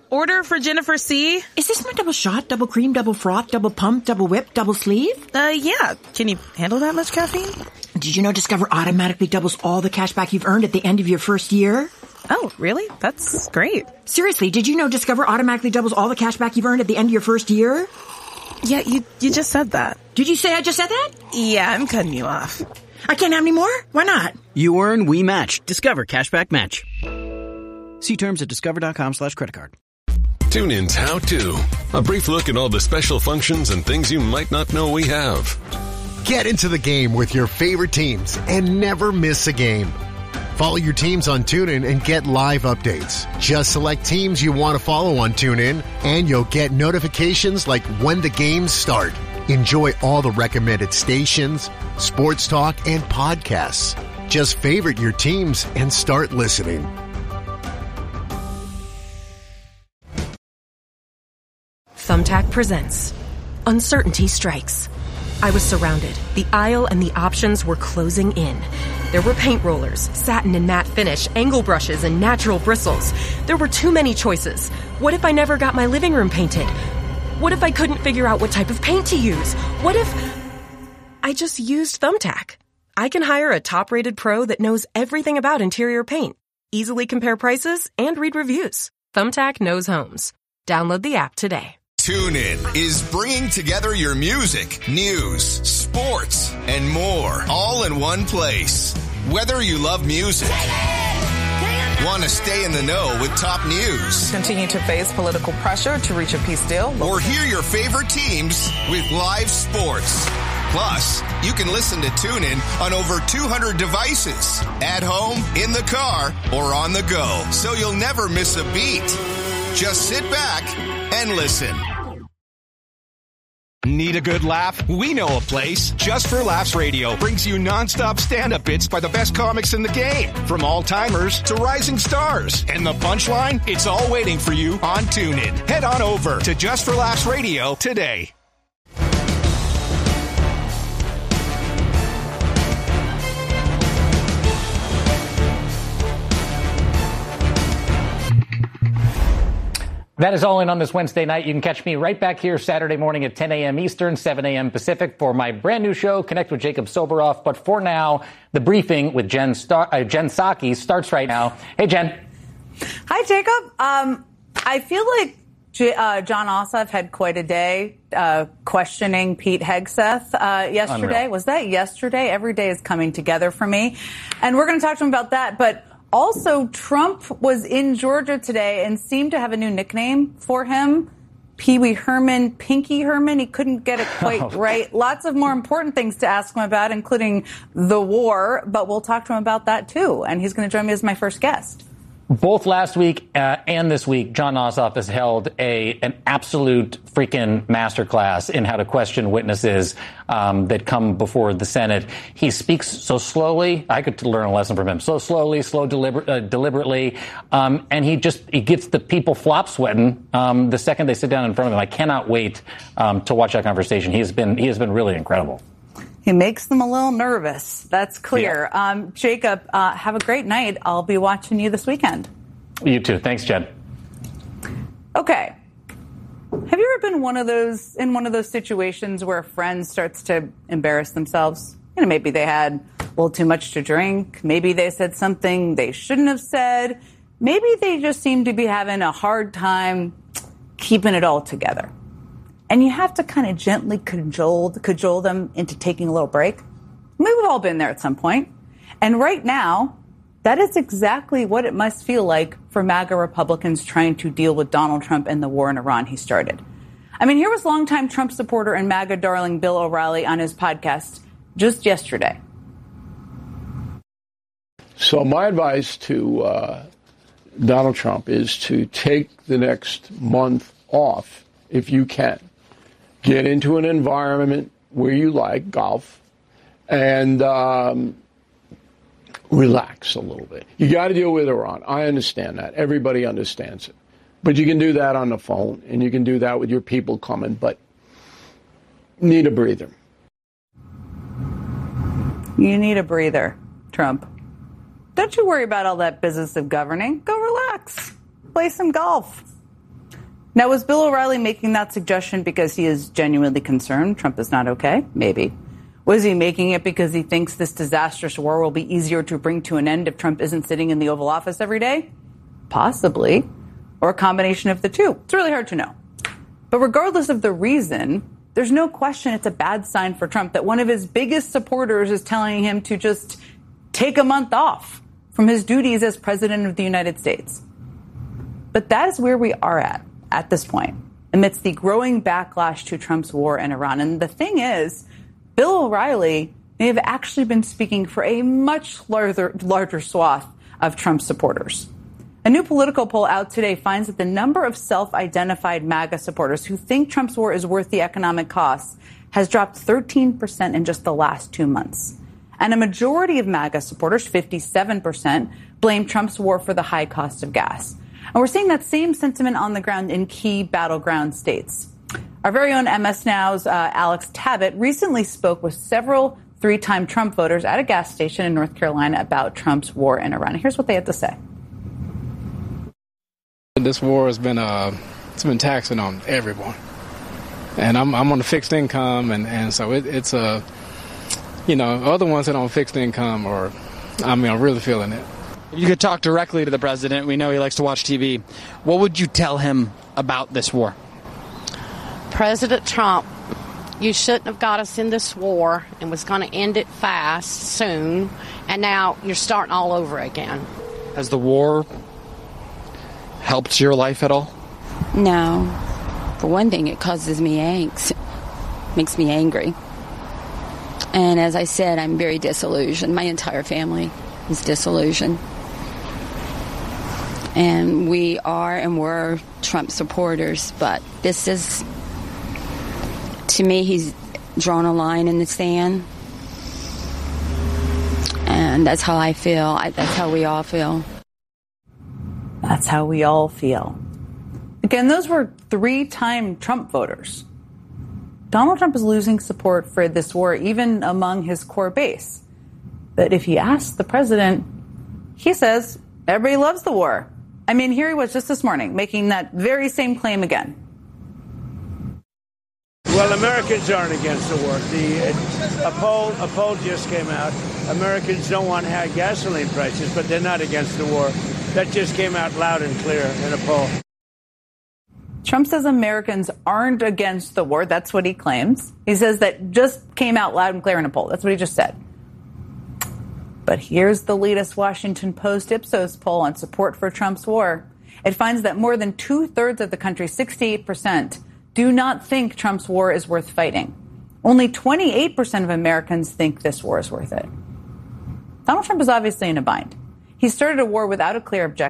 order for Jennifer C. Is this my double shot, double cream, double froth, double pump, double whip, double sleeve? Yeah. Can you handle that much caffeine? Did you know Discover automatically doubles all the cash back you've earned at the end of your first year? Oh, really? That's great. Seriously, did you know Discover automatically doubles all the cash back you've earned at the end of your first year? Yeah, you just said that. Did you say I just said that? Yeah, I'm cutting you off. I can't have any more? Why not? You earn, we match. Discover Cashback Match. See terms at discover.com/creditcard. TuneIn's How To. A brief look at all the special functions and things you might not know we have. Get into the game with your favorite teams and never miss a game. Follow your teams on TuneIn and get live updates. Just select teams you want to follow on TuneIn, and you'll get notifications like when the games start. Enjoy all the recommended stations, sports talk, and podcasts. Just favorite your teams and start listening. Thumbtack presents Uncertainty Strikes. I was surrounded. The aisle and the options were closing in. There were paint rollers, satin and matte finish, angle brushes, and natural bristles. There were too many choices. What if I never got my living room painted? What if I couldn't figure out what type of paint to use? What if I just used Thumbtack? I can hire a top-rated pro that knows everything about interior paint, easily compare prices, and read reviews. Thumbtack knows homes. Download the app today. TuneIn is bringing together your music, news, sports, and more, all in one place. Whether you love music, want to stay in the know with top news, continue to face political pressure to reach a peace deal, or hear your favorite teams with live sports. Plus, you can listen to TuneIn on over 200 devices, at home, in the car, or on the go, so you'll never miss a beat. Just sit back and listen. Need a good laugh? We know a place. Just for Laughs Radio brings you nonstop stand-up bits by the best comics in the game, from all-timers to rising stars. And the punchline? It's all waiting for you on TuneIn. Head on over to Just for Laughs Radio today. That is All In on this Wednesday night. You can catch me right back here Saturday morning at 10 a.m. Eastern, 7 a.m. Pacific for my brand new show, Connect with Jacob Soboroff. But for now, the briefing with Jen Psaki starts right now. Hey, Jen. Hi, Jacob. I feel like John Ossoff had quite a day questioning Pete Hegseth yesterday. Unreal. Was that yesterday? Every day is coming together for me. And we're going to talk to him about that. But also, Trump was in Georgia today and seemed to have a new nickname for him, Pee Wee Herman, Pinky Herman. He couldn't get it quite right. Lots of more important things to ask him about, including the war, but we'll talk to him about that, too. And he's going to join me as my first guest. Both last week and this week, John Ossoff has held an absolute freaking masterclass in how to question witnesses that come before the Senate. He speaks so slowly. I could learn a lesson from him. So slowly, deliberately, and he gets the people flop sweating the second they sit down in front of him. I cannot wait to watch that conversation. He has been really incredible. He makes them a little nervous. That's clear. Yeah. Jacob, have a great night. I'll be watching you this weekend. You too. Thanks, Jen. Okay. Have you ever been in one of those situations where a friend starts to embarrass themselves? You know, maybe they had a little too much to drink. Maybe they said something they shouldn't have said. Maybe they just seem to be having a hard time keeping it all together. And you have to kind of gently cajole them into taking a little break. We've all been there at some point. And right now, that is exactly what it must feel like for MAGA Republicans trying to deal with Donald Trump and the war in Iran he started. I mean, here was longtime Trump supporter and MAGA darling Bill O'Reilly on his podcast just yesterday. So my advice to Donald Trump is to take the next month off if you can. Get into an environment where you like golf and relax a little bit. You got to deal with Iran. I understand that. Everybody understands it. But you can do that on the phone, and you can do that with your people coming, but you need a breather. You need a breather, Trump. Don't you worry about all that business of governing. Go relax. Play some golf. Now, was Bill O'Reilly making that suggestion because he is genuinely concerned Trump is not okay? Maybe. Was he making it because he thinks this disastrous war will be easier to bring to an end if Trump isn't sitting in the Oval Office every day? Possibly. Or a combination of the two. It's really hard to know. But regardless of the reason, there's no question it's a bad sign for Trump that one of his biggest supporters is telling him to just take a month off from his duties as president of the United States. But that is where we are at this point, amidst the growing backlash to Trump's war in Iran. And the thing is, Bill O'Reilly may have actually been speaking for a much larger swath of Trump supporters. A new political poll out today finds that the number of self-identified MAGA supporters who think Trump's war is worth the economic costs has dropped 13% in just the last 2 months. And a majority of MAGA supporters, 57%, blame Trump's war for the high cost of gas. And we're seeing that same sentiment on the ground in key battleground states. Our very own MS Now's Alex Tabbitt recently spoke with several three-time Trump voters at a gas station in North Carolina about Trump's war in Iran. Here's what they had to say. This war has been it's been taxing on everyone, and I'm on a fixed income, and so it's other ones that on fixed income I'm really feeling it. If you could talk directly to the president, we know he likes to watch TV. What would you tell him about this war? President Trump, you shouldn't have got us in this war and was going to end it fast, soon, and now you're starting all over again. Has the war helped your life at all? No. For one thing, it causes me angst. Makes me angry. And as I said, I'm very disillusioned. My entire family is disillusioned. And we are and were Trump supporters, but this is, to me, he's drawn a line in the sand. And that's how I feel. That's how we all feel. That's how we all feel. Again, those were three-time Trump voters. Donald Trump is losing support for this war, even among his core base. But if you ask the president, he says everybody loves the war. I mean, here he was just this morning making that very same claim again. Well, Americans aren't against the war. A poll just came out. Americans don't want high gasoline prices, but they're not against the war. That just came out loud and clear in a poll. Trump says Americans aren't against the war. That's what he claims. He says that just came out loud and clear in a poll. That's what he just said. But here's the latest Washington Post Ipsos poll on support for Trump's war. It finds that more than 2/3 of the country, 68%, do not think Trump's war is worth fighting. Only 28% of Americans think this war is worth it. Donald Trump is obviously in a bind. He started a war without a clear objective.